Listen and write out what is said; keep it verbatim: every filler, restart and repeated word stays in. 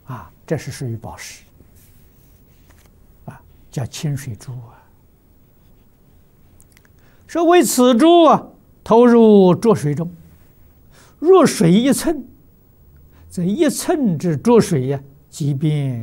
啊，这是属于宝石啊，叫清水珠啊。说为此珠啊，投入浊水中，若水一寸，则一寸之浊水呀，即变